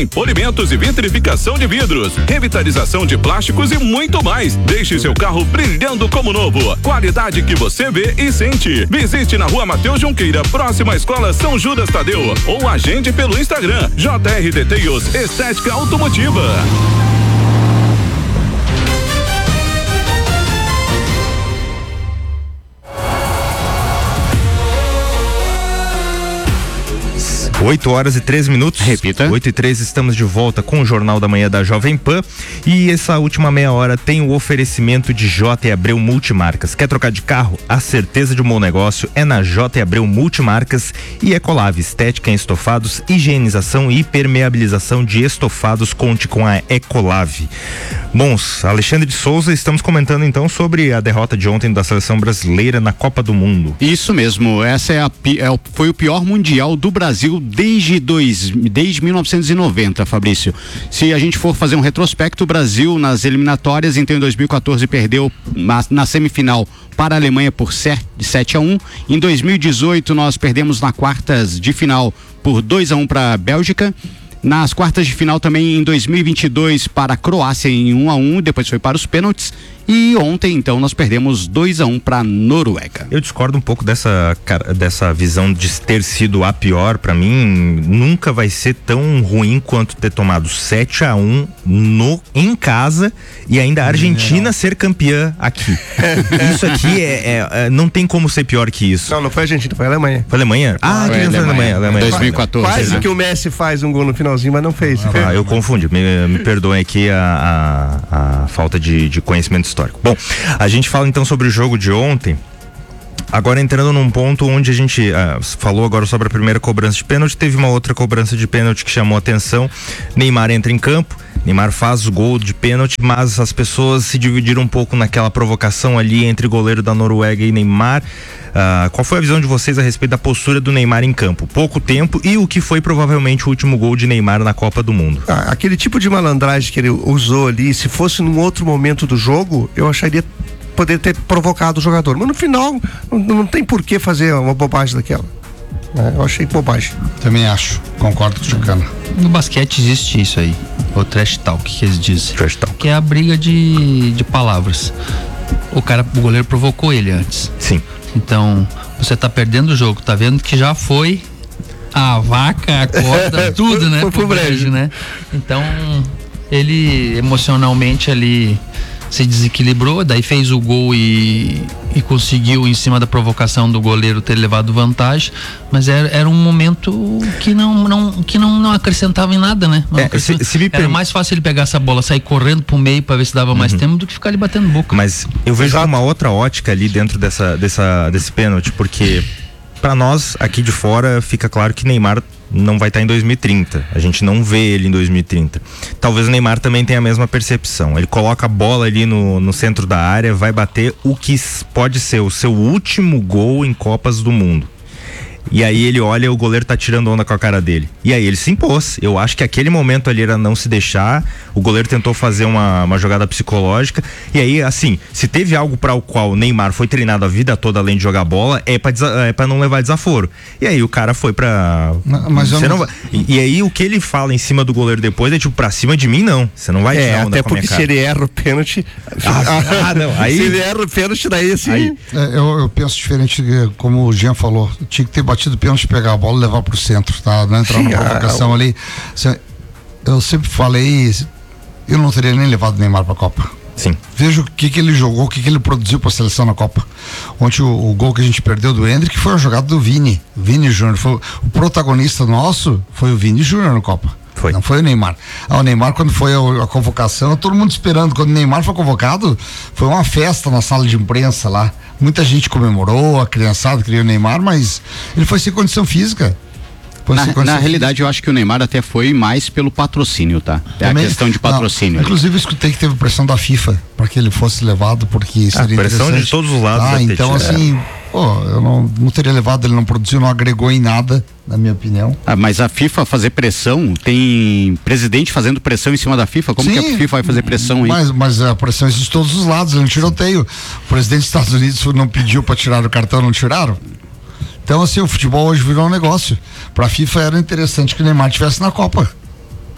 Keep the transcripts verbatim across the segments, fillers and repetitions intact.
Tem polimentos e vitrificação de vidros, revitalização de plásticos e muito mais. Deixe seu carro brilhando como novo. Qualidade que você vê e sente. Visite na Rua Mateus Junqueira, próxima à Escola São Judas Tadeu, ou agende pelo Instagram J R Details Estética Automotiva. oito horas e três minutos. Repita. oito e três, estamos de volta com o Jornal da Manhã da Jovem Pan. E essa última meia hora tem o oferecimento de J e Abreu Multimarcas. Quer trocar de carro? A certeza de um bom negócio é na J e Abreu Multimarcas e Ecolave, estética em estofados, higienização e impermeabilização de estofados. Conte com a Ecolave. Bons, Alexandre de Souza, estamos comentando então sobre a derrota de ontem da seleção brasileira na Copa do Mundo. Isso mesmo, essa é a, é, foi o pior mundial do Brasil desde, dois, desde mil novecentos e noventa, Fabrício. Se a gente for fazer um retrospecto, o Brasil nas eliminatórias, então em dois mil e quatorze perdeu na, na semifinal para a Alemanha por sete a um. Em dois mil e dezoito nós perdemos na quartas de final por dois a um para a Bélgica. Nas quartas de final também em dois mil e vinte e dois para a Croácia em um a um, depois foi para os pênaltis. E ontem, então, nós perdemos dois a um para a Noruega. Eu discordo um pouco dessa, dessa visão de ter sido a pior. Para mim, nunca vai ser tão ruim quanto ter tomado sete a um no, em casa e ainda a Argentina não. ser campeã aqui. Isso aqui é, é, não tem como ser pior que isso. Não, não foi a Argentina, foi a Alemanha. Foi a Alemanha? Ah, foi que a foi a Alemanha. Alemanha. dois mil e quatorze. Quase né? que o Messi faz um gol no finalzinho, mas não fez. Ah, eu confundi. Me, me perdoem aqui a, a, a falta de, de conhecimento histórico. Bom, a gente fala então sobre o jogo de ontem. Agora entrando num ponto onde a gente uh, falou agora sobre a primeira cobrança de pênalti, teve uma outra cobrança de pênalti que chamou a atenção. Neymar entra em campo, Neymar faz o gol de pênalti, mas as pessoas se dividiram um pouco naquela provocação ali entre goleiro da Noruega e Neymar. Uh, qual foi a visão de vocês a respeito da postura do Neymar em campo? Pouco tempo e o que foi provavelmente o último gol de Neymar na Copa do Mundo. Ah, aquele tipo de malandragem que ele usou ali, se fosse num outro momento do jogo, eu acharia poder ter provocado o jogador, mas no final não, não tem por que fazer uma bobagem daquela. É, eu achei bobagem. Também acho, concordo com o Chucano. No basquete existe isso aí, o trash talk que eles dizem, trash talk. Que é a briga de, de palavras. O cara, o goleiro provocou ele antes. Sim. Então, você tá perdendo o jogo, tá vendo que já foi a vaca, a corda, tudo, né? Foi pro brejo, né? Então, ele emocionalmente ali se desequilibrou, daí fez o gol e, e conseguiu, em cima da provocação do goleiro, ter levado vantagem, mas era, era um momento que não, não, que não, não acrescentava em nada, né? É, se, se me era perm... mais fácil ele pegar essa bola, sair correndo pro meio pra ver se dava mais uhum. tempo do que ficar ali batendo boca. Mas eu vejo Exato. uma outra ótica ali dentro dessa, dessa, desse pênalti, porque pra nós, aqui de fora, fica claro que Neymar não vai estar em dois mil e trinta. A gente não vê ele em dois mil e trinta. Talvez o Neymar também tenha a mesma percepção. Ele coloca a bola ali no, no centro da área, vai bater o que pode ser o seu último gol em Copas do Mundo. E aí ele olha, o goleiro tá tirando onda com a cara dele. E aí ele se impôs. Eu acho que aquele momento ali era não se deixar. O goleiro tentou fazer uma, uma jogada psicológica. E aí, assim, se teve algo para o qual o Neymar foi treinado a vida toda além de jogar bola, é pra, é pra não levar desaforo. E aí o cara foi pra... Não, mas eu não... não... E, e aí o que ele fala em cima do goleiro depois é tipo, pra cima de mim não. Você não vai é, tirar onda até com a minha porque cara. se ele erra o pênalti... Ah, ah não. Aí... Se ele erra o pênalti, daí sim... Aí... É, eu, eu penso diferente, como o Jean falou. Tinha que ter batido o pênalti, pegar a bola e levar pro centro, tá? Não entrar numa provocação ali. Eu sempre falei, eu não teria nem levado o Neymar pra Copa. Sim. Veja o que que ele jogou, o que que ele produziu pra seleção na Copa. Ontem o, o gol que a gente perdeu do Endrick foi a jogada do Vini, Vini Júnior. Foi, o protagonista nosso foi o Vini Júnior na Copa. Foi. Não foi o Neymar. Ah, o Neymar, quando foi a, a convocação, todo mundo esperando. Quando o Neymar foi convocado, foi uma festa na sala de imprensa lá. Muita gente comemorou, a criançada queria o Neymar, mas ele foi sem condição física. Na, na realidade, eu acho que o Neymar até foi mais pelo patrocínio, tá? É Também, a questão de patrocínio. Não, inclusive, eu escutei que teve pressão da FIFA para que ele fosse levado, porque seria ah, pressão de todos os lados. Ah, então assim, pô, eu não, não teria levado, ele não produziu, não agregou em nada, na minha opinião. Ah, mas a FIFA fazer pressão, tem presidente fazendo pressão em cima da FIFA, como Sim, que a FIFA vai fazer pressão aí? Mas, mas a pressão existe de todos os lados, é um tiroteio. O presidente dos Estados Unidos não pediu para tirar o cartão, não tiraram? Então, assim, o futebol hoje virou um negócio. Pra FIFA era interessante que o Neymar estivesse na Copa.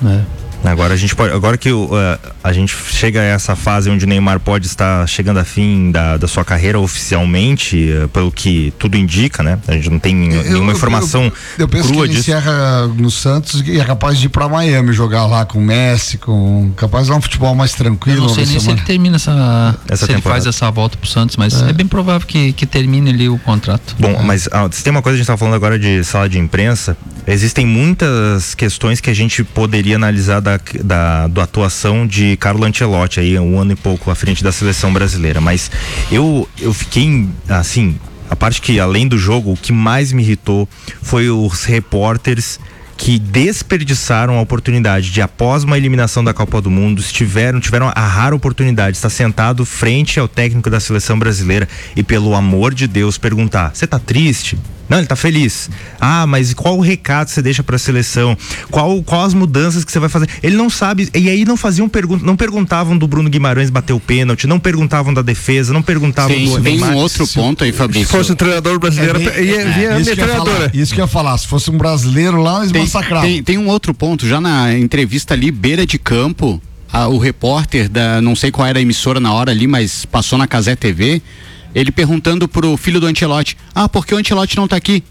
É. Agora a gente pode, agora que o, uh, a gente chega a essa fase onde o Neymar pode estar chegando a fim da, da sua carreira oficialmente, uh, pelo que tudo indica, né? A gente não tem eu, nenhuma eu, informação eu, eu penso crua que ele disso. encerra no Santos e é capaz de ir pra Miami jogar lá com o Messi, com capaz de dar um futebol mais tranquilo. Eu não sei nem se ele termina essa, essa se temporada. ele faz essa volta pro Santos, mas é, é bem provável que, que termine ali o contrato. Bom, é. mas ah, se tem uma coisa, a gente tá falando agora de sala de imprensa, existem muitas questões que a gente poderia analisar da, da, da atuação de Carlo Ancelotti aí, um ano e pouco à frente da seleção brasileira, mas eu, eu fiquei, assim, a parte que além do jogo, o que mais me irritou foi os repórteres que desperdiçaram a oportunidade de, após uma eliminação da Copa do Mundo, estiveram, tiveram a rara oportunidade de estar sentado frente ao técnico da seleção brasileira e, pelo amor de Deus, perguntar: você tá triste? Não, ele tá feliz. Ah, mas qual o recado você deixa pra seleção? Qual, qual as mudanças que você vai fazer? Ele não sabe, e aí não faziam perguntas, não perguntavam do Bruno Guimarães bater o pênalti, não perguntavam da defesa, não perguntavam Sim, do tem Neymar. um outro ponto aí, Fabrício. Se fosse um treinador brasileiro, É, ia, ia, ia isso, minha que eu ia treinadora. falar, isso que eu ia falar, se fosse um brasileiro lá, eles Tem, massacravam. tem, tem um outro ponto, já na entrevista ali, beira de campo, a, o repórter da, não sei qual era a emissora na hora ali, mas passou na Cazé T V, ele perguntando pro filho do Ancelotti: ah, por que o Ancelotti não tá aqui?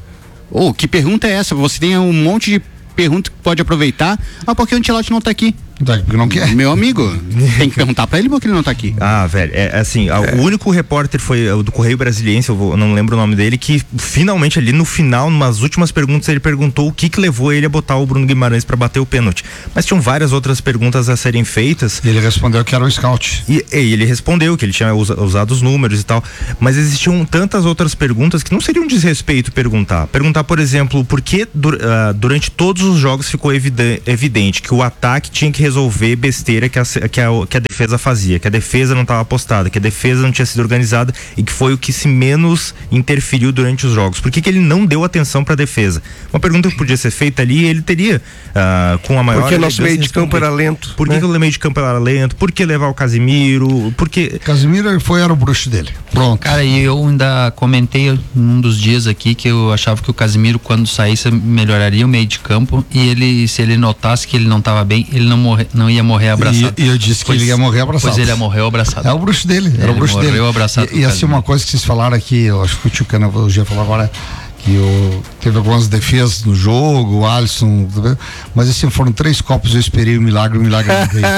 Oh, que pergunta é essa? Você tem um monte de pergunta que pode aproveitar. Ah, por que o Ancelotti não tá aqui? Porque não quer. Meu amigo, tem que perguntar pra ele por que ele não tá aqui. Ah, velho, é assim, é. o único repórter foi o do Correio Brasiliense, eu, vou, eu não lembro o nome dele, que finalmente ali no final, nas últimas perguntas, ele perguntou o que que levou ele a botar o Bruno Guimarães pra bater o pênalti. Mas tinham várias outras perguntas a serem feitas. E ele respondeu que era o scout. E, e ele respondeu que ele tinha usa, usado os números e tal, mas existiam tantas outras perguntas que não seria um desrespeito perguntar. Perguntar, por exemplo, por que dur, uh, durante todos os jogos ficou evidente, evidente que o ataque tinha que resolver besteira que a, que, a, que a defesa fazia, que a defesa não estava apostada, que a defesa não tinha sido organizada e que foi o que se menos interferiu durante os jogos. Por que que ele não deu atenção para a defesa? Uma pergunta que podia ser feita ali, ele teria uh, com a maior... Porque o nosso meio de campo era lento. Por que, né? que o meio de campo era lento? Por que levar o Casimiro? Por que... Casimiro foi, era o bruxo dele. Pronto. Cara, e eu ainda comentei num dos dias aqui que eu achava que o Casimiro, quando saísse, melhoraria o meio de campo, e ele, se ele notasse que ele não estava bem, ele não, morre, não ia morrer abraçado. E, e eu disse pois, que ele ia morrer abraçado. Pois ele morreu abraçado. É o bruxo dele, era ele o bruxo morreu dele. abraçado E, e assim, uma coisa que vocês falaram aqui, eu acho que o Tio Cana, o Gia falou agora, que o, teve algumas defesas no jogo, o Alisson, mas assim, foram três copos, eu esperei o milagre, o milagre não veio.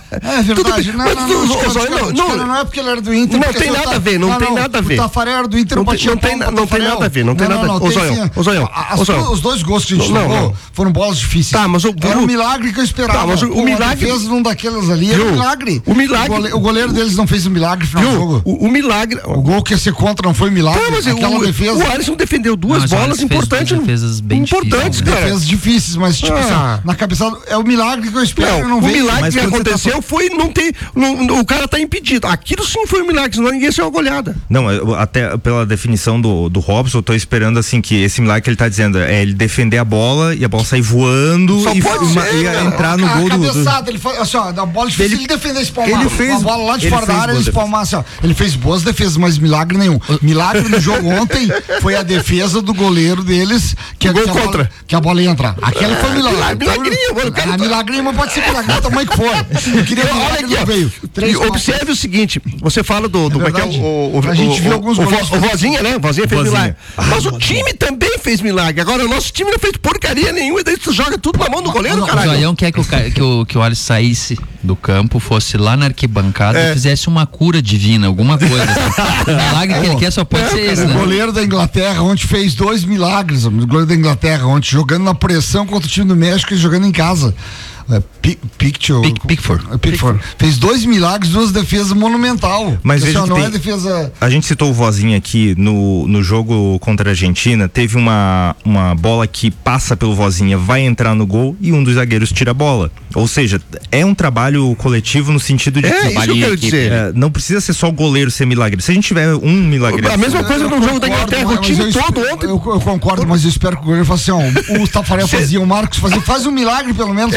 É verdade, não, não, não, não, não, não é porque ele era do Inter. Não tem nada a ver, não tem nada a ver. O Tafarel era do Inter, não tem, não tem, não tem nada a ver, não tem nada a ver. Ô Zoião, ô Zoião, os dois gols que a gente tomou foram bolas difíceis. Tá, mas o era um milagre que eu esperava. Tá, mas o milagre fez um daqueles ali, era um milagre. O milagre. O goleiro deles não fez um milagre no final do jogo. O milagre. O gol que ia ser contra não foi milagre. Aquela defesa. O Alisson defendeu duas bolas importantes. Defesas bem importantes, difíceis, cara. Defesas difíceis, mas tipo ah. assim, na cabeçada é o milagre que eu espero. Não, não o veio. milagre que aconteceu tá... foi não ter, não, o cara tá impedido. Aquilo sim foi um milagre, senão ninguém saiu goleada. Não, eu, até pela definição do, do Robson, eu tô esperando assim que esse milagre que ele tá dizendo é ele defender a bola e a bola sair voando Só e, pode uma, ser, e cara. entrar no a gol do, cabeçada, do... ele foi, assim, ó, da bola difícil, ele, ele defender espalmar. Ele fez a bola lá de ele fora da área, ele espalmar, assim, ó, ele fez boas defesas, mas milagre nenhum. Milagre no jogo ontem foi a defesa do goleiro deles, que, gol que, a, contra. bola, que a bola ia entrar. Aquela foi milagre. Milagrinho, mano. Ah, milagrinho, mas pode ser milagre, do tamanho que for. Eu queria ver olha aqui, não veio. E observe o seguinte, você fala do, do É como é que é o, o, a gente o, viu alguns o, goleiros o, o Vozinha, né? O Vozinha fez Vozinha. milagre. Mas o time também fez milagre. Agora, o nosso time não fez porcaria nenhuma, e daí tu joga tudo na mão do goleiro, O caralho. Zoião quer que o, que o, que o Alisson saísse do campo, fosse lá na arquibancada É. e fizesse uma cura divina, alguma coisa. Assim. O milagre que ele quer só pode ser esse, O né? goleiro da Inglaterra ontem fez dois milagres. O goleiro da Inglaterra ontem jogando na pressão contra o time do México e jogando em casa. É, Picture, Pick- Pickford. Pickford. Fez dois milagres, duas defesas monumental. Mas veja assim, ó, que não tem- é defesa. A gente citou o Vozinha aqui no, no jogo contra a Argentina, teve uma, uma bola que passa pelo Vozinha, vai entrar no gol e um dos zagueiros tira a bola. Ou seja, é um trabalho coletivo no sentido de É, que isso que eu quero dizer. é, não precisa ser só o goleiro ser milagre. Se a gente tiver um milagre, A mesma coisa no jogo da Inglaterra, o mas time eu todo espero- ontem. Eu, eu concordo, mas eu espero que o goleiro faça assim, ó, o Tafarel fazia, o Marcos fazia, faz um milagre pelo menos. É, mas o passou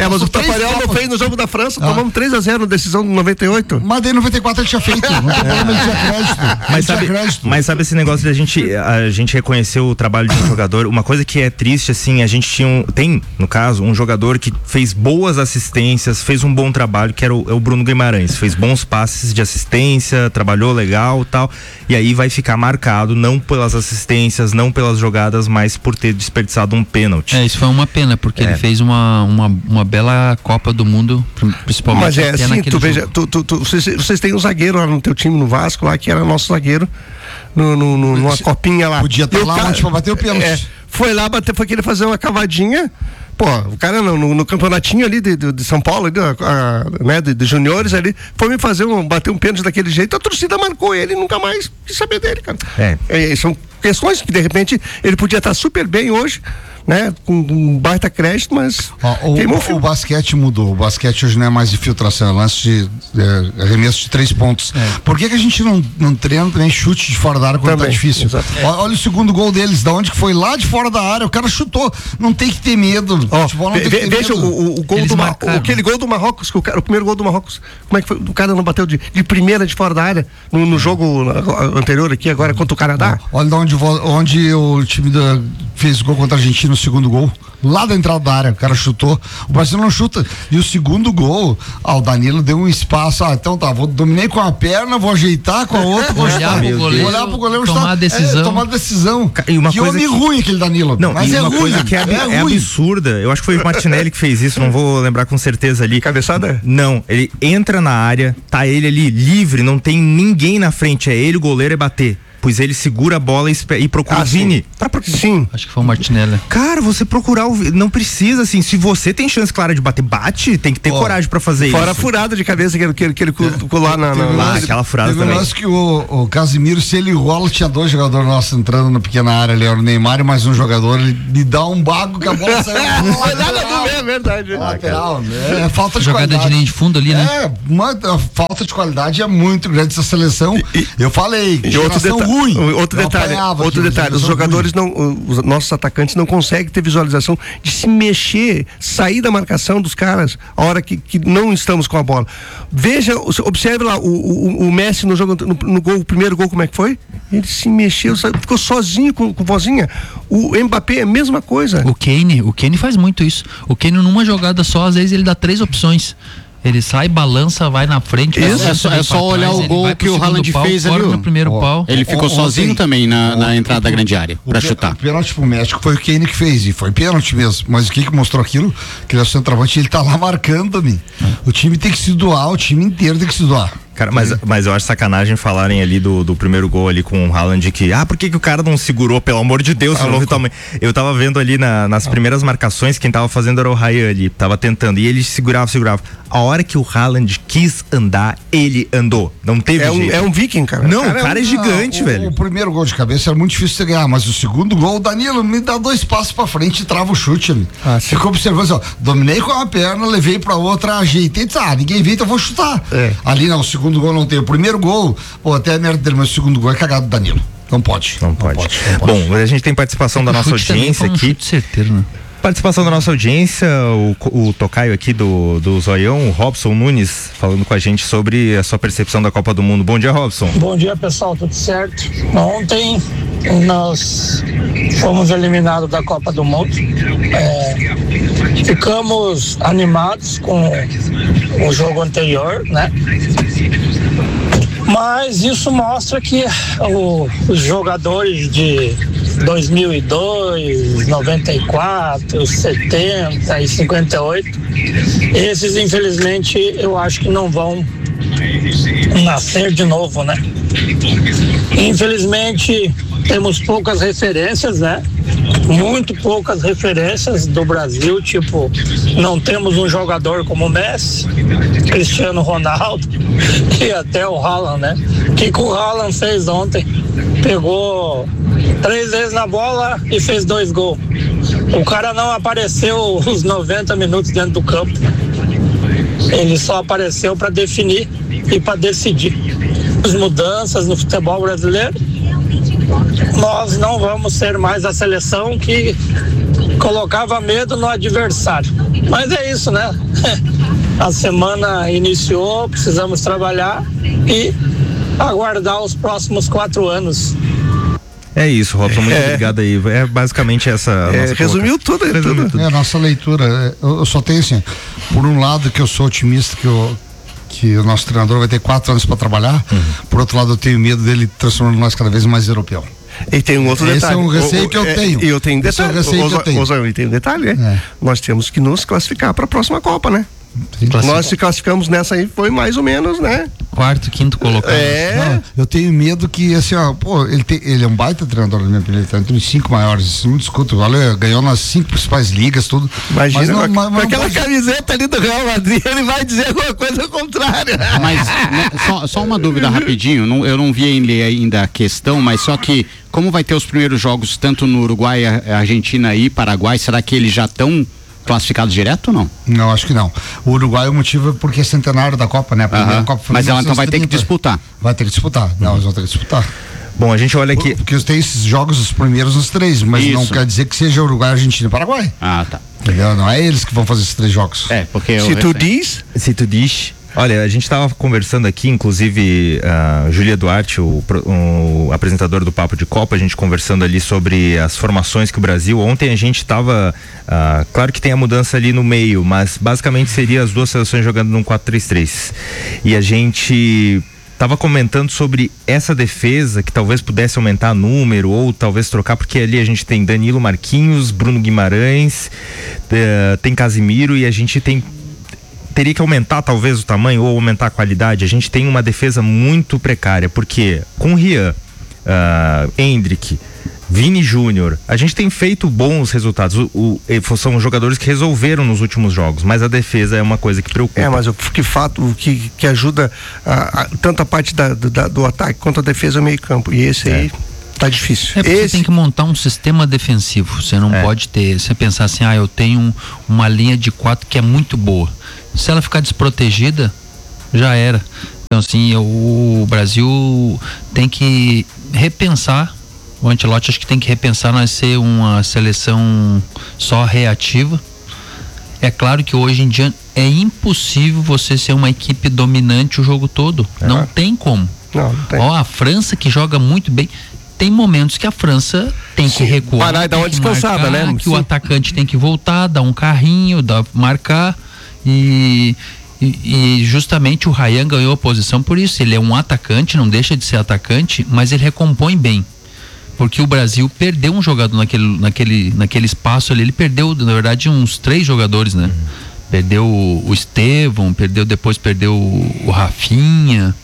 Tafarel não fez no jogo da França, ah. tomamos três a zero na decisão de noventa e oito. Mas daí em noventa e quatro ele tinha feito, não tem problema, ele tinha crédito. Mas sabe, crédito. mas sabe esse negócio de a gente, a gente reconhecer o trabalho de um jogador, uma coisa que é triste, assim, a gente tinha um, tem, no caso, um jogador que fez boas assistências, fez um bom trabalho, que era o, é o Bruno Guimarães, fez bons passes de assistência, trabalhou legal e tal, e aí vai ficar marcado, não pelas assistências, não pelas jogadas, mas por ter desperdiçado um pênalti. É, isso foi uma pena, porque é. ele fez uma, uma, uma bela Copa do Mundo, principalmente. Mas é assim, tu veja, tu, tu, tu, vocês, vocês têm um zagueiro lá no teu time no Vasco, lá, que era nosso zagueiro, no, no, no, numa copinha lá. Podia estar lá, mas pra bater o pênalti. É, foi lá, bater, foi querer fazer uma cavadinha. Pô, o cara no, no, no campeonatinho ali de, de, de São Paulo, de, a, né, de, de juniores ali, foi me fazer um, bater um pênalti daquele jeito, a torcida marcou ele e nunca mais quis saber dele, cara. É. É, são questões que de repente ele podia estar super bem hoje, né, com um baita crédito, mas ó, o, o, o basquete mudou, o basquete hoje não é mais de filtração, é lance de é, arremesso de três pontos. É. Por que que a gente não, não treina também chute de fora da área quando também, tá difícil? É. Olha o segundo gol deles, da onde que foi? Lá de fora da área, o cara chutou, não tem que ter medo. Ó, futebol não ve, tem que ter veja medo. O, o, gol do Mar, aquele gol do Marrocos, que o, cara, o primeiro gol do Marrocos, como é que foi? O cara não bateu de, de primeira de fora da área no, no jogo anterior aqui, agora contra o Canadá. Olha de onde, onde o time da, fez o gol contra a Argentina no segundo gol, lá da entrada da área, o cara chutou, o Brasil não chuta, e o segundo gol, ah, o Danilo deu um espaço, ah, então tá, vou dominei com a perna, vou ajeitar com a outra, vou olhar pro goleiro, olhar pro goleiro, tomar a decisão, é, tomar decisão, e uma que coisa homem que... ruim aquele Danilo, não, mas e é uma ruim, coisa que é, ab... é, é absurda, eu acho que foi o Martinelli que fez isso, não vou lembrar com certeza ali. Cabeçada? Não, ele entra na área, tá ele ali livre, não tem ninguém na frente, é ele, o goleiro, é bater. Pois ele segura a bola e, e procura ah, o Vini. Tá pro... Sim. Acho que foi o Martinelli. Cara, você procurar o não precisa, assim, se você tem chance clara de bater, bate, tem que ter oh, coragem pra fazer fora isso. Fora a furada de cabeça que ele, que ele, que ele colocou lá na... na, na... Ah, aquela furada também. Eu acho que o, o Casimiro, se ele rola, tinha dois jogadores nossos entrando na pequena área ali, o Neymar e mais um jogador, ele me dá um bago que a bola saiu. Não é nada do é verdade. Lateral, é, é falta de jogada qualidade. de linha de fundo ali, né? É, uma, a falta de qualidade é muito grande essa seleção. E, eu falei, e outro detalhe, ruim. Outro detalhe. Detalhe, outro detalhe, os jogadores ruim. não, os nossos atacantes não conseguem ter visualização de se mexer, sair da marcação dos caras a hora que, que não estamos com a bola. Veja, observe lá o, o, o Messi no jogo, no, no gol, o primeiro gol, como é que foi? Ele se mexeu, ficou sozinho com, com vozinha. O Mbappé é a mesma coisa. O Kane, o Kane faz muito isso. O Kane numa jogada só, às vezes ele dá três opções. Ele sai, balança, vai na frente. Isso, é só, é só olhar trás, o gol que o Haaland pau, fez ali. No primeiro ó, pau. Ele ficou ó, sozinho ontem, também na, na ó, entrada o, da grande área, pra o, chutar. O pênalti pro México foi o Kane que fez, e foi pênalti mesmo. Mas o que que mostrou aquilo? Que ele é o centroavante, ele tá lá marcando, né? O time tem que se doar, o time inteiro tem que se doar. Cara, mas, mas eu acho sacanagem falarem ali do, do primeiro gol ali com o Haaland que, ah, por que que o cara não segurou, pelo amor de Deus, ah, não viu, eu tava vendo ali na, nas ah. primeiras marcações, quem tava fazendo era o Ryan ali, tava tentando, e ele segurava, segurava. A hora que o Haaland quis andar, ele andou, não teve é jeito. Um, é um viking, cara. Não, o cara é, um, é gigante, não, velho. O, o primeiro gol de cabeça era muito difícil de ganhar, mas o segundo gol, o Danilo me dá dois passos pra frente e trava o chute ali. Ah, ficou observando assim, ó, dominei com uma perna, levei pra outra, ajeitei, disse, ah, ninguém veio, então eu vou chutar. É. Ali não, o segundo gol não tem, o primeiro gol, pô, até a merda dele, mas o segundo gol é cagado do Danilo. Não pode. Não, não pode. pode. Não pode. Bom, a gente tem participação da nossa audiência aqui. Certeiro, né? Participação da nossa audiência, o, o tocaio aqui do, do Zoião, o Robson Nunes, falando com a gente sobre a sua percepção da Copa do Mundo. Bom dia, Robson. Bom dia, pessoal, tudo certo? Ontem nós fomos eliminados da Copa do Mundo. É, ficamos animados com o jogo anterior, né? Mas isso mostra que o, os jogadores de dois mil e dois, noventa e quatro, setenta e cinquenta e oito, esses infelizmente eu acho que não vão nascer de novo, né? Infelizmente temos poucas referências, né? Muito poucas referências do Brasil, tipo, não temos um jogador como Messi, Cristiano Ronaldo e até o Haaland, né? O que, que o Haaland fez ontem? Pegou três vezes na bola e fez dois gols. O cara não apareceu os noventa minutos dentro do campo. Ele só apareceu para definir e para decidir. As mudanças no futebol brasileiro, nós não vamos ser mais a seleção que colocava medo no adversário. Mas é isso, né? A semana iniciou, precisamos trabalhar e aguardar os próximos quatro anos. É isso, Robson, muito é. obrigado aí. É basicamente essa. É, resumiu tudo, é resumiu tudo. tudo. É a nossa leitura. Eu, eu só tenho assim, por um lado que eu sou otimista que eu, que o nosso treinador vai ter quatro anos para trabalhar. Uhum. Por outro lado, eu tenho medo dele transformando nós cada vez mais europeu. E tem um outro Esse detalhe. é um receio o, que eu é, tenho. E eu tenho um detalhe. Esse é um receio que eu tenho. Osório, e tem um detalhe, é. é. Nós temos que nos classificar para a próxima Copa, né? Nós se classificamos nessa aí, foi mais ou menos, né? Quarto, quinto colocado. É. Não, eu tenho medo que, assim, ó, pô, ele, tem, ele é um baita treinador, na minha opinião, ele tá entre os cinco maiores, não discuto, olha, ganhou nas cinco principais ligas, tudo. Imagina, mas não, com, mas, com aquela mas, camiseta ali do Real Madrid, ele vai dizer alguma coisa contrária. Mas, né, só, só uma dúvida rapidinho, não, eu não vi ler ainda a questão, mas só que, como vai ter os primeiros jogos, tanto no Uruguai, Argentina e Paraguai, será que eles já estão classificados direto ou não? Não, acho que não. O Uruguai, o motivo é porque é centenário da Copa, né? A primeira uh-huh. Copa foi Mas ela então vai ter que disputar. Vai ter que disputar. Não, uhum. eles vão ter que disputar. Bom, a gente olha aqui. Porque tem esses jogos, os primeiros, os três, mas Isso. não quer dizer que seja Uruguai, Argentina e Paraguai. Ah, tá. Entendeu? Não é eles que vão fazer esses três jogos. É, porque Se tu diz. Se tu diz. Olha, a gente estava conversando aqui, inclusive a Júlia Duarte, o, o apresentador do Papo de Copa, a gente conversando ali sobre as formações que o Brasil, ontem a gente estava, uh, claro que tem a mudança ali no meio, mas basicamente seria as duas seleções jogando num quatro três três. E a gente estava comentando sobre essa defesa que talvez pudesse aumentar número ou talvez trocar, porque ali a gente tem Danilo, Marquinhos, Bruno Guimarães, uh, tem Casimiro e a gente tem teria que aumentar talvez o tamanho ou aumentar a qualidade. A gente tem uma defesa muito precária, porque com Rian, uh, Endrick, Vini Júnior, a gente tem feito bons resultados. O, o, são jogadores que resolveram nos últimos jogos, mas a defesa é uma coisa que preocupa. É, mas o que fato o que, que ajuda a, a, tanto a parte da, da, do ataque quanto a defesa é o meio campo. E esse é. aí tá difícil. É porque Esse... você tem que montar um sistema defensivo. Você não é. pode ter, você pensar assim, ah, eu tenho uma linha de quatro que é muito boa. Se ela ficar desprotegida, já era. Então assim, o Brasil tem que repensar, o Ancelotti acho que tem que repensar nós ser uma seleção só reativa. É claro que hoje em dia é impossível você ser uma equipe dominante o jogo todo. É. Não tem como. Não, não tem. Ó, a França que joga muito bem. Tem momentos que a França tem Sim, que recuar, parar e dar uma descansada, marcar, né? que Sim. o atacante tem que voltar, dar um carrinho, dar, marcar e, e, e justamente o Ryan ganhou a posição por isso. Ele é um atacante, não deixa de ser atacante, mas ele recompõe bem, porque o Brasil perdeu um jogador naquele, naquele, naquele espaço ali. Ele perdeu, na verdade, uns três jogadores, né? Uhum. Perdeu o, o Estevão, perdeu depois perdeu o, o Rafinha,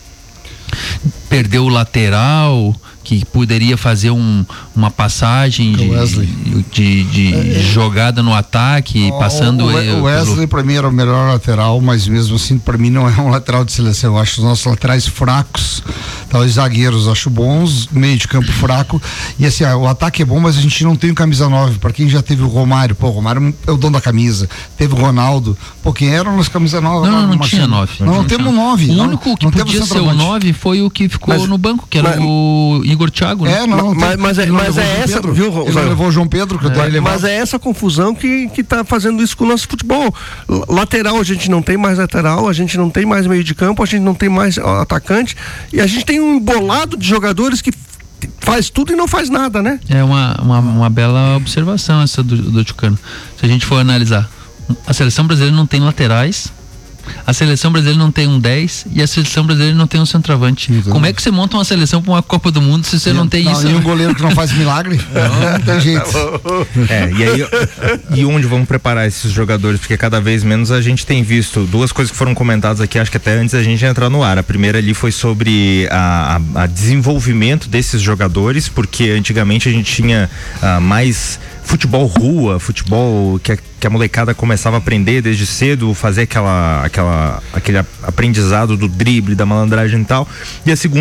perdeu o lateral que poderia fazer um, uma passagem de, de, de é, jogada no ataque, o, passando o, o Wesley pelo... para mim era o melhor lateral, mas mesmo assim para mim não é um lateral de seleção. Eu acho os nossos laterais fracos, talvez zagueiros acho bons, meio de campo fraco, e assim, ó, o ataque é bom, mas a gente não tem o camisa nove. Para quem já teve o Romário, pô, o Romário é o dono da camisa, teve o Ronaldo, pô, quem eram os camisa nove? Não, não, não tinha nove. Não, não, não temos nove. O não, único que não podia ser o nove foi o que ficou mas, no banco, que era mas, o Igor Thiago, né? É, não, mas, mas, mas é, mas é essa, Pedro, viu, ele levou o João Pedro, que é, eu tô mas é essa confusão que, que tá fazendo isso com o nosso futebol. Lateral, a gente não tem mais lateral, a gente não tem mais meio de campo, a gente não tem mais ó, atacante, e a gente tem um embolado de jogadores que faz tudo e não faz nada, né? É uma, uma, uma bela observação essa do, do Tucano. Se a gente for analisar, a seleção brasileira não tem laterais, a seleção brasileira não tem um dez e a seleção brasileira não tem um centroavante. Exatamente. Como é que você monta uma seleção para uma Copa do Mundo se você e, não tem não, isso? E um goleiro que não faz milagre? Não, não tem jeito. É, e aí, e onde vamos preparar esses jogadores? Porque cada vez menos a gente tem visto duas coisas que foram comentadas aqui, acho que até antes da gente entrar no ar. A primeira ali foi sobre a, a, a desenvolvimento desses jogadores, porque antigamente a gente tinha uh, mais futebol rua, futebol que a, que a molecada começava a aprender desde cedo, fazer aquela, aquela, aquele aprendizado do drible, da malandragem e tal. E a segunda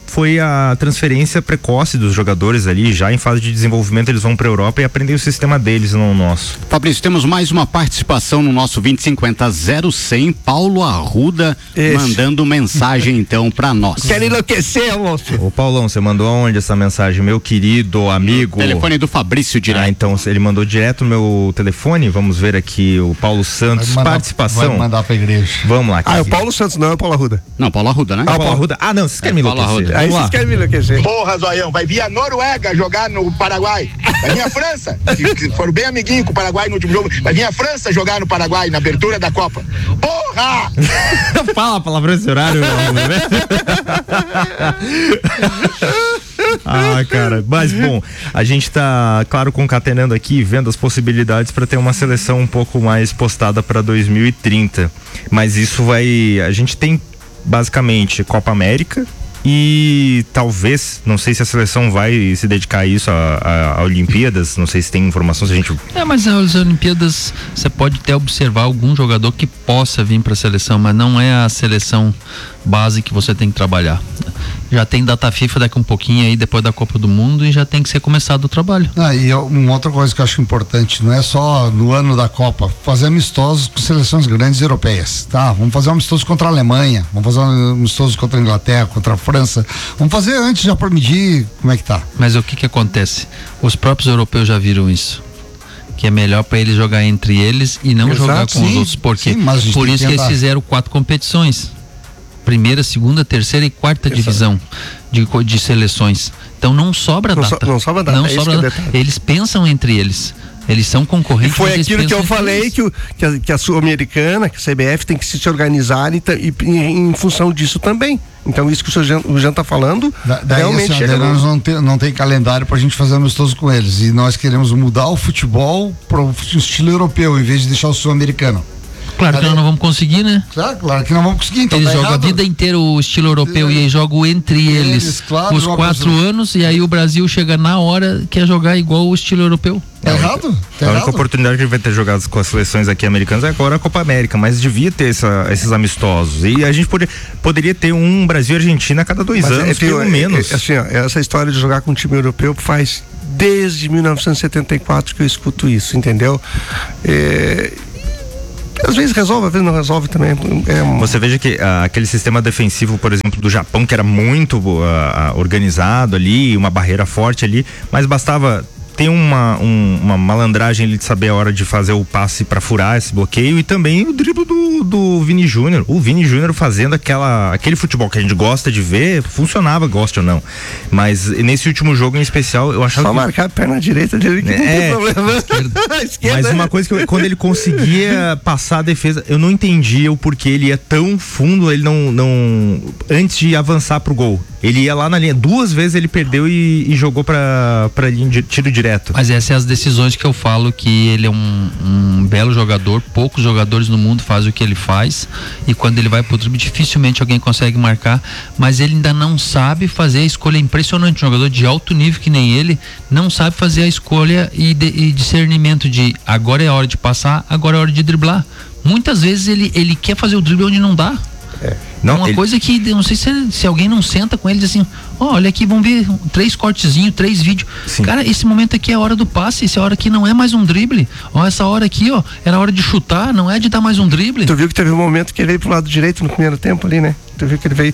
foi a transferência precoce dos jogadores ali, já em fase de desenvolvimento eles vão para a Europa e aprendem o sistema deles, não o nosso. Fabrício, temos mais uma participação no nosso vinte e cinquenta zero cem, Paulo Arruda, Esse. mandando mensagem então para nós. Quer enlouquecer, moço? Ô Paulão, você mandou aonde essa mensagem? Meu querido amigo. Telefone do Fabrício direto. Ah, então ele mandou direto no meu telefone, vamos ver aqui o Paulo Santos, Vai mandar- participação. Vai mandar pra igreja. Vamos lá. Ah, é o Paulo Santos, não é o Paulo Arruda. Não, Paulo Arruda, né? Ah, o Paulo Arruda. Ah, não, vocês querem me Paulo enlouquecer. Arruda. Aí Vamos lá. vocês querem me enlouquecer. Porra, Zoião, vai vir a Noruega jogar no Paraguai. Vai vir a França, que, que foram bem amiguinho com o Paraguai no último jogo. Vai vir a França jogar no Paraguai na abertura da Copa. Porra! Fala a palavra esse horário. Ah, cara, mas bom, a gente tá, claro, concatenando aqui, vendo as possibilidades para ter uma seleção um pouco mais postada para dois mil e trinta. Mas isso vai, a gente tem basicamente Copa América e talvez, não sei se a seleção vai se dedicar a isso, a, a, a Olimpíadas, não sei se tem informação, se a gente... É, mas as Olimpíadas, você pode até observar algum jogador que possa vir para a seleção, mas não é a seleção base que você tem que trabalhar. Já tem data FIFA daqui um pouquinho aí, depois da Copa do Mundo, e já tem que ser começado o trabalho. Ah, e eu- uma outra coisa que eu acho importante, não é só no ano da Copa, fazer amistosos com seleções grandes europeias, tá? Vamos fazer um amistoso contra a Alemanha, vamos fazer um amistoso contra a Inglaterra, contra a França, vamos fazer antes já para medir como é que tá. Mas o que que acontece? Os próprios europeus já viram isso. Que é melhor para eles jogar entre eles e não Exato, jogar com sim, os outros. Por quê? sim, mas a gente Por tem isso que que eles tentar. fizeram quatro competições. Primeira, segunda, terceira e quarta divisão de, co- de seleções. Então não sobra Não so- data. não sobra data, Não é isso sobra que é o data. detalhe. Eles pensam entre eles. Eles são E concorrentes. foi mas eles aquilo que pensam eu entre falei, eles. que, o, que a, que a Sul-Americana, que a C B F tem que se, se organizar e, ta- e, e em função disso também. Então isso que o seu Jean, o Jean tá falando, Da, daí, realmente assim, ó, chega daí no- nós não tem, não tem calendário pra gente fazer amistoso com eles. E nós queremos mudar o futebol pro estilo europeu, em vez de deixar o sul-americano. Claro que Cadê? nós não vamos conseguir, né? Claro, claro que não vamos conseguir, então Eles tá jogam errado. a vida inteira o estilo europeu e aí jogam entre eles, Eles, claro, os jogam quatro os- anos, e aí o Brasil chega na hora quer jogar igual o estilo europeu. Tá errado? Tá A única errado. oportunidade que vai ter jogado com as seleções aqui americanas é agora a Copa América, mas devia ter essa- esses amistosos. E a gente poder, poderia ter um Brasil e Argentina a cada dois Mas anos, é, pelo é, menos. é, assim, ó, essa história de jogar com um time europeu faz desde mil novecentos e setenta e quatro que eu escuto isso, entendeu? É, às vezes resolve, às vezes não resolve também. É, um- Você veja que ah, aquele sistema defensivo, por exemplo, do Japão, que era muito ah, ah, organizado ali, uma barreira forte ali, mas bastava ter uma, um- uma malandragem ali de saber a hora de fazer o passe para furar esse bloqueio, e também o drible do, do Vini Júnior. O Vini Júnior fazendo aquela, aquele futebol que a gente gosta de ver, funcionava, goste ou não. Mas nesse último jogo em especial, eu achava só que... marcar a perna direita dele que não É, tem problema. A esquerda, Mas uma coisa que eu- quando ele conseguia passar a defesa, eu não entendia o porquê ele ia tão fundo, ele não, não antes de avançar pro gol. Ele ia lá na linha, duas vezes ele perdeu e, e jogou pra, pra linha de tiro direto. Mas essas são as decisões que eu falo, que ele é um, um belo jogador, poucos jogadores no mundo fazem o que ele faz, e quando ele vai pro drible dificilmente alguém consegue marcar, mas ele ainda não sabe fazer a escolha. Impressionante, um jogador de alto nível que nem ele não sabe fazer a escolha e, de, e discernimento de agora é a hora de passar, agora é a hora de driblar. Muitas vezes ele, ele quer fazer o drible onde não dá. Não, Uma ele- coisa que eu não sei se, se alguém não senta com ele e diz assim, ó, olha aqui, vamos ver três cortezinhos, três vídeos. Sim. Cara, esse momento aqui é a hora do passe, essa hora aqui não é mais um drible. Ó, essa hora aqui, ó, era a hora de chutar, não é de dar mais um drible. Tu viu que teve um momento que ele veio pro lado direito no primeiro tempo ali, né? Tu viu que ele veio.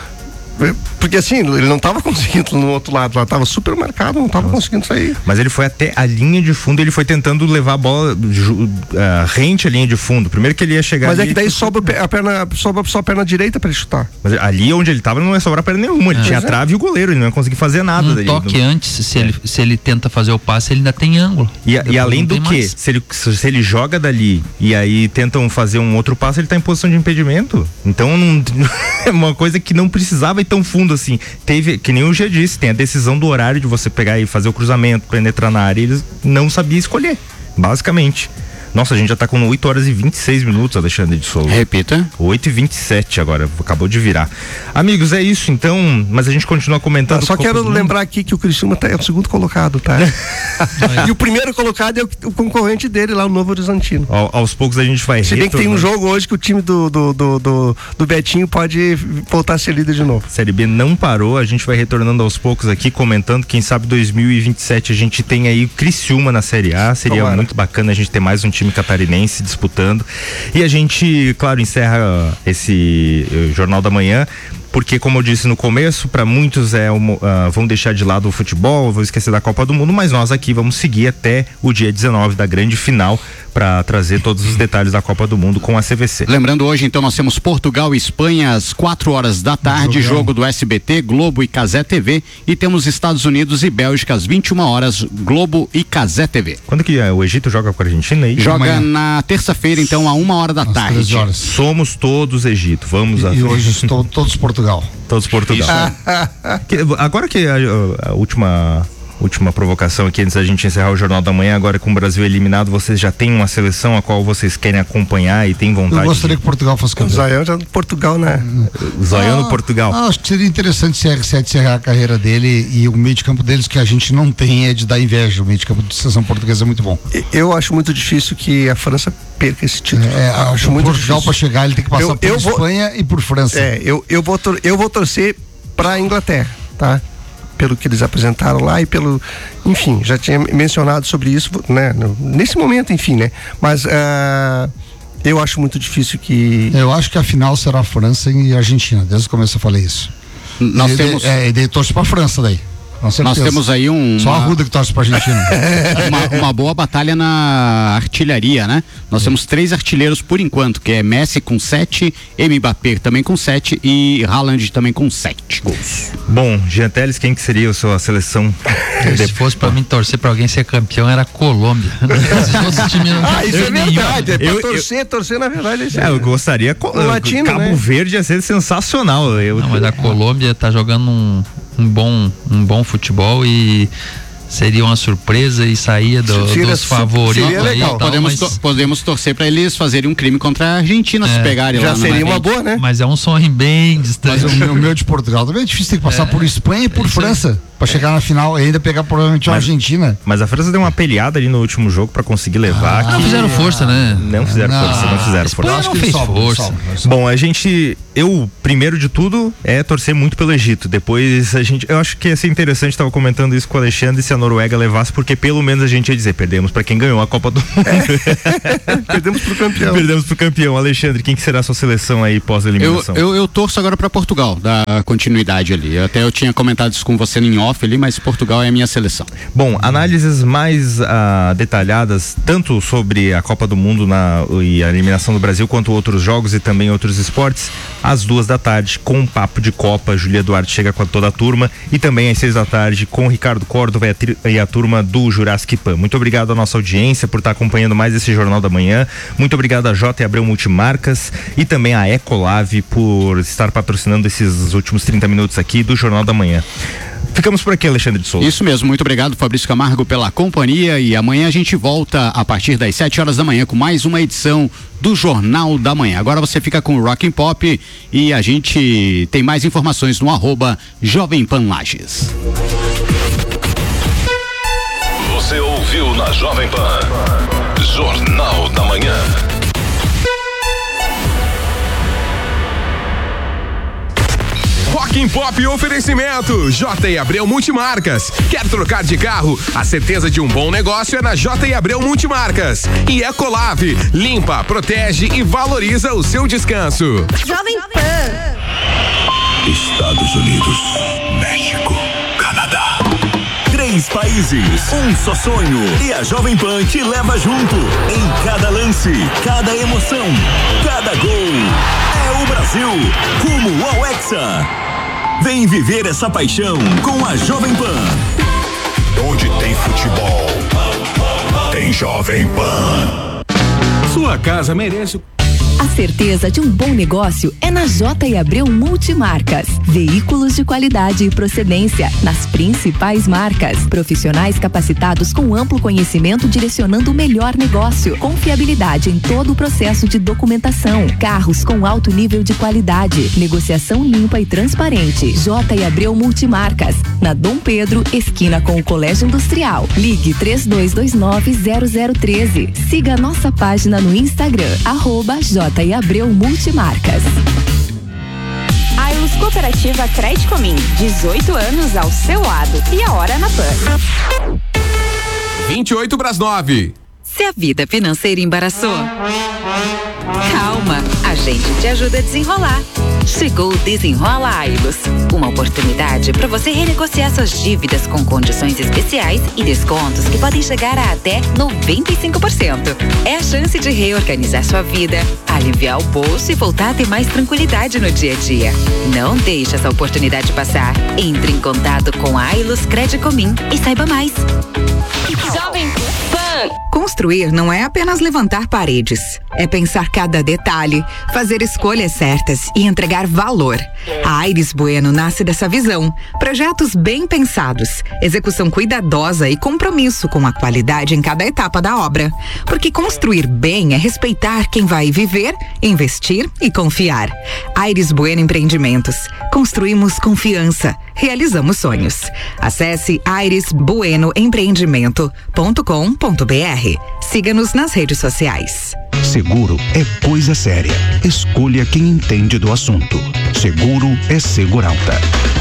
Porque assim, ele não tava conseguindo no outro lado, lá tava super marcado, não tava conseguindo sair. Mas ele foi até a linha de fundo, ele foi tentando levar a bola ju- ah, rente à linha de fundo. Primeiro que ele ia chegar Mas é ali, que daí sobra o pé- a perna, sobra só a perna direita pra ele chutar. mas ali onde ele tava não ia sobrar perna nenhuma, ele tinha a Pois é. trave e o goleiro, ele não ia conseguir fazer nada Um dali. toque Não- antes, se, ele, se ele tenta fazer o passe, ele ainda tem ângulo. E, Depois e além não do tem que, mais. se ele, se ele joga dali e aí tentam fazer um outro passo, ele tá em posição de impedimento. Então não, é uma coisa que não precisava ir tão fundo assim. Teve, que nem o G disse, tem a decisão do horário de você pegar e fazer o cruzamento, penetrar na área, e eles não sabiam escolher, basicamente. Nossa, a gente já tá com oito horas e vinte e seis minutos, Alexandre de Souza. Repita. oito e vinte e sete agora, acabou de virar. Amigos, é isso então, mas a gente continua comentando. Tá, só quero lembrar aqui que o Criciúma tá, é o segundo colocado, tá? E o primeiro colocado é o, o concorrente dele lá, o Novo Horizontino. Ao, aos poucos a gente vai Se bem que tem um jogo hoje que o time do, do, do, do, do Betinho pode voltar a ser líder de novo. Série B não parou, a gente vai retornando aos poucos aqui, comentando, quem sabe dois mil e vinte e sete a gente tem aí o Criciúma na Série A, seria Tomara. muito bacana a gente ter mais um time catarinense disputando. E a gente, claro, encerra esse uh, Jornal da Manhã, porque, como eu disse no começo, para muitos é um, uh, vão deixar de lado o futebol, vão esquecer da Copa do Mundo, mas nós aqui vamos seguir até o dia dezenove da grande final para trazer todos os detalhes da Copa do Mundo com a C V C. Lembrando, hoje então nós temos Portugal e Espanha às quatro horas da tarde, jogo, jogo do S B T, Globo e Cazé T V, e temos Estados Unidos e Bélgica às vinte e uma horas, Globo e Cazé T V. Quando que é? O Egito joga com a Argentina aí? Joga Amanhã. na terça-feira, então, a uma hora da às tarde. treze horas. Somos todos Egito, vamos e, a... e hoje estou todos Portugal. Todos Portugal. que, agora que a, a última última provocação aqui antes da gente encerrar o Jornal da Manhã, agora com o Brasil eliminado, vocês já têm uma seleção a qual vocês querem acompanhar e têm vontade? Eu gostaria de... que Portugal fosse campeão. O Zoião já no Portugal, né? O Zoião ah, no Portugal. Ah, acho que seria interessante se R sete encerrar a carreira dele, e o meio de campo deles que a gente não tem é de dar inveja. O meio de campo da seleção portuguesa é muito bom. Eu acho muito difícil que a França perca esse título. É, acho muito Portugal para chegar ele tem que passar eu, por eu Espanha vou... e por França. É, eu, eu, vou, tor- eu vou torcer para a Inglaterra, tá? Pelo que eles apresentaram lá e pelo, enfim, já tinha mencionado sobre isso, né? Nesse momento, enfim, né? Mas uh, eu acho muito difícil que... Eu acho que a final será a França e a Argentina, desde o começo eu falei isso. Nós e, temos... É, e daí torce pra França daí. Nós temos aí um... Só a Ruda que torce pra Argentina. uma, uma boa batalha na artilharia, né? Nós temos três artilheiros por enquanto, que é Messi com sete, Mbappé também com sete e Haaland também com sete gols. Bom, Jean Teles, quem que seria a sua seleção? Se fosse pra mim torcer pra alguém ser campeão, era a Colômbia. Ah, isso é verdade. É pra eu, torcer, eu, torcer na verdade. É, é eu gostaria... O latino, Cabo né? Verde ia ser sensacional. Eu, Não, mas a Colômbia tá jogando um... um bom, um bom futebol e seria uma surpresa e saía do, seria, dos favoritos. Seria legal. Tal, podemos, mas... to, podemos torcer para eles fazerem um crime contra a Argentina, é, se pegarem já lá. Já seria uma boa, né? Mas é um sonho bem distante. Mas o meu, o meu de Portugal também é difícil, tem que passar é, por Espanha e por é França para chegar na final e ainda pegar provavelmente a Argentina. Mas a França deu uma peleada ali no último jogo para conseguir levar. Ah, não fizeram força, né? Não fizeram não, força, não fizeram força. Não fez força. Sobe, sobe. Bom, a gente, eu primeiro de tudo é torcer muito pelo Egito. Depois a gente, eu acho que ia ser interessante, estava comentando isso com o Alexandre, se a Noruega levasse, porque pelo menos a gente ia dizer, perdemos para quem ganhou a Copa do Mundo. É. Perdemos pro campeão. Perdemos pro campeão. Alexandre, quem que será a sua seleção aí pós-eliminação? Eu, eu, eu torço agora para Portugal, da continuidade ali. Até eu tinha comentado isso com você em off ali, mas Portugal é a minha seleção. Bom, análises mais uh, detalhadas, tanto sobre a Copa do Mundo na, e a eliminação do Brasil, quanto outros jogos e também outros esportes, às duas da tarde, com um papo de Copa. Júlia Duarte chega com toda a turma, e também às seis da tarde, com o Ricardo Córdova e a, tri, e a turma do Jurassic Pan. Muito obrigado à nossa audiência por estar acompanhando mais esse Jornal da Manhã. Muito obrigado a J. Abreu Multimarcas e também a Ecolave por estar patrocinando esses últimos trinta minutos aqui do Jornal da Manhã. Ficamos por aqui, Alexandre de Souza. Isso mesmo, muito obrigado, Fabrício Camargo, pela companhia, e amanhã a gente volta a partir das sete horas da manhã com mais uma edição do Jornal da Manhã. Agora você fica com o Rock and Pop e a gente tem mais informações no arroba Jovem Pan Lages. Você ouviu na Jovem Pan Jornal da Manhã. Rock and Pop oferecimento J. Abreu Multimarcas. Quer trocar de carro? A certeza de um bom negócio é na J. Abreu Multimarcas. E Ecolave, limpa, protege e valoriza o seu descanso. Jovem Pan. Estados Unidos, México, Canadá. Três países, um só sonho, e a Jovem Pan te leva junto em cada lance, cada emoção, cada gol. É o Brasil, rumo ao Hexa. Vem viver essa paixão com a Jovem Pan. Onde tem futebol, tem Jovem Pan. Sua casa merece. A certeza de um bom negócio é na J. Abreu Multimarcas. Veículos de qualidade e procedência nas principais marcas. Profissionais capacitados com amplo conhecimento direcionando o melhor negócio. Confiabilidade em todo o processo de documentação. Carros com alto nível de qualidade. Negociação limpa e transparente. J e Abreu Multimarcas. Na Dom Pedro, esquina com o Colégio Industrial. Ligue três dois dois nove zero zero um três. Siga a nossa página no Instagram, arroba J e Abreu Multimarcas. Ailus Cooperativa Credicomim, dezoito anos ao seu lado. E a hora na Pan. vinte e oito para as nove. Se a vida financeira embaraçou, calma, a gente te ajuda a desenrolar. Chegou o Desenrola Ailus, uma oportunidade para você renegociar suas dívidas com condições especiais e descontos que podem chegar a até noventa e cinco por cento. É a chance de reorganizar sua vida, aliviar o bolso e voltar a ter mais tranquilidade no dia a dia. Não deixe essa oportunidade passar. Entre em contato com a Ailus Credicomim e saiba mais. Jovem Pan. Construir não é apenas levantar paredes, é pensar cada detalhe, fazer escolhas certas e entregar valor. A Aires Bueno nasce dessa visão. Projetos bem pensados, execução cuidadosa e compromisso com a qualidade em cada etapa da obra. Porque construir bem é respeitar quem vai viver, investir e confiar. Aires Bueno Empreendimentos. Construímos confiança, realizamos sonhos. Acesse aires bueno empreendimento ponto com ponto br. Siga-nos nas redes sociais. Seguro é coisa séria. Escolha quem entende do assunto. Seguro é Seguralta.